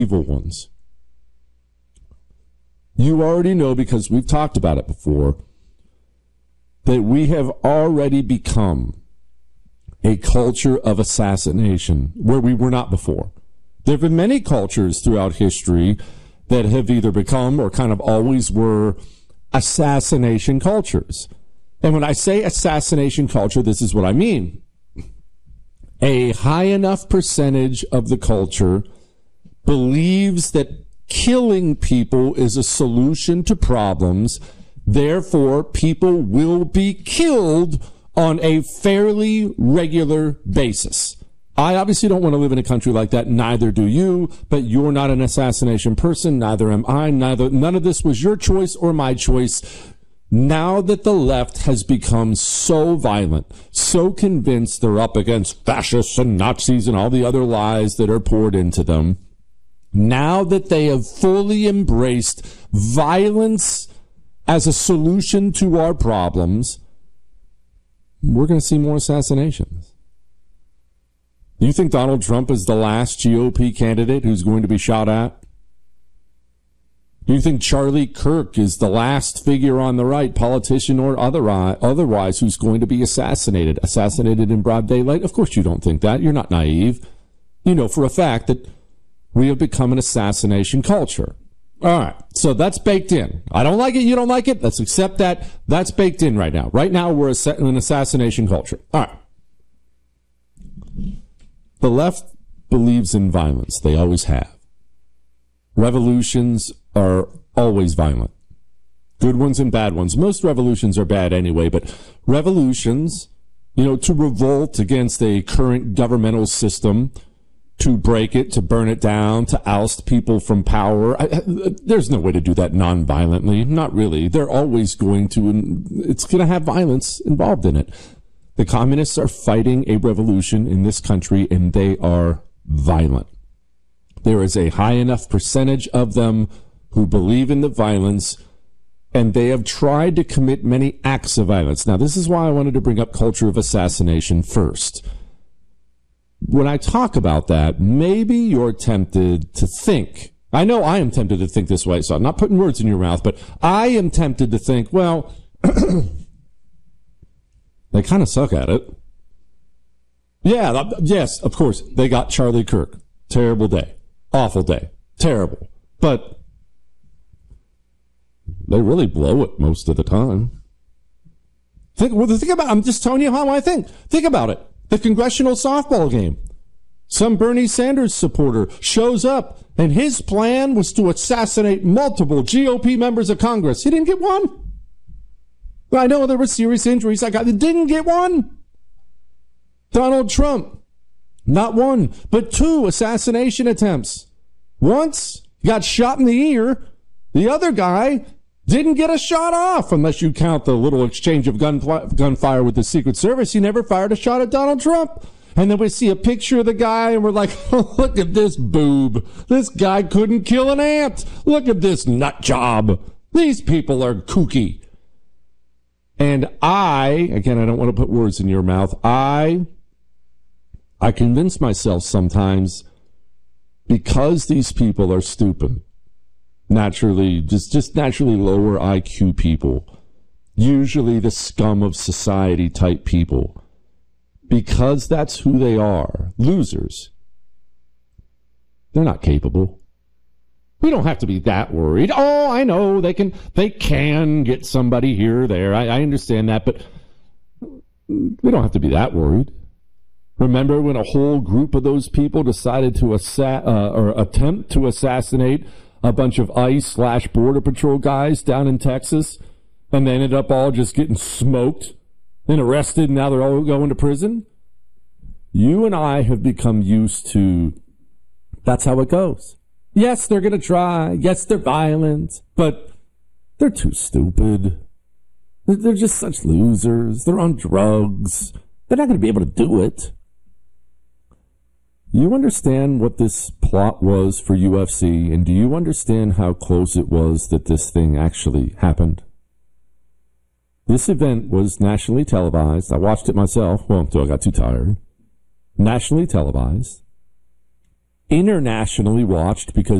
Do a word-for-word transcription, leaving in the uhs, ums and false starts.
evil ones. You already know, because we've talked about it before, that we have already become a culture of assassination where we were not before. There have been many cultures throughout history that have either become or kind of always were assassination cultures. And when I say assassination culture, this is what I mean. A high enough percentage of the culture believes that killing people is a solution to problems. Therefore, people will be killed on a fairly regular basis. I obviously don't want to live in a country like that. Neither do you, but you're not an assassination person. Neither am I. Neither, none of this was your choice or my choice. Now that the left has become so violent, so convinced they're up against fascists and Nazis and all the other lies that are poured into them, now that they have fully embraced violence as a solution to our problems, we're going to see more assassinations. Do you think Donald Trump is the last G O P candidate who's going to be shot at? Do you think Charlie Kirk is the last figure on the right, politician or otherwise, who's going to be assassinated? Assassinated in broad daylight? Of course you don't think that. You're not naive. You know for a fact that we have become an assassination culture. All right, so that's baked in. I don't like it, you don't like it, let's accept that. That's baked in right now. Right now, we're an assassination culture. All right. The left believes in violence. They always have. Revolutions are always violent. Good ones and bad ones. Most revolutions are bad anyway, but revolutions, you know, to revolt against a current governmental system, to break it, to burn it down, to oust people from power. I, I, there's no way to do that non-violently. Not really. They're always going to, it's going to have violence involved in it. The communists are fighting a revolution in this country, and they are violent. There is a high enough percentage of them who believe in the violence, and they have tried to commit many acts of violence. Now, this is why I wanted to bring up culture of assassination first. When I talk about that, maybe you're tempted to think, I know I am tempted to think this way, so I'm not putting words in your mouth, but I am tempted to think, well, they kind of suck at it. Yeah, yes, of course, they got Charlie Kirk. Terrible day. Awful day. Terrible. But they really blow it most of the time. Think, well, think about, I'm just telling you how I think. Think about it. The congressional softball game. Some Bernie Sanders supporter shows up, and his plan was to assassinate multiple G O P members of Congress. He didn't get one. I know there were serious injuries. I got, didn't get one. Donald Trump, not one, but two assassination attempts. Once, he got shot in the ear. The other guy didn't get a shot off, unless you count the little exchange of gun, gunfire with the Secret Service. He never fired a shot at Donald Trump. And then we see a picture of the guy, and we're like, oh, look at this boob. This guy couldn't kill an ant. Look at this nut job. These people are kooky. And I, again, I don't want to put words in your mouth, I, I convince myself sometimes, because these people are stupid, naturally, just, just naturally lower I Q people, usually the scum of society type people, because that's who they are, losers, they're not capable. We don't have to be that worried. Oh, I know they can, they can get somebody here or there. I, I understand that, but we don't have to be that worried. Remember when a whole group of those people decided to assa- uh, or attempt to assassinate a bunch of ICE slash Border Patrol guys down in Texas, and they ended up all just getting smoked and arrested, and now they're all going to prison? You and I have become used to, that's how it goes. Yes, they're going to try. Yes, they're violent, but they're too stupid. They're just such losers. They're on drugs. They're not going to be able to do it. You understand what this plot was for U F C, and do you understand how close it was that this thing actually happened? This event was nationally televised. I watched it myself, well, until I got too tired. Nationally televised. internationally watched because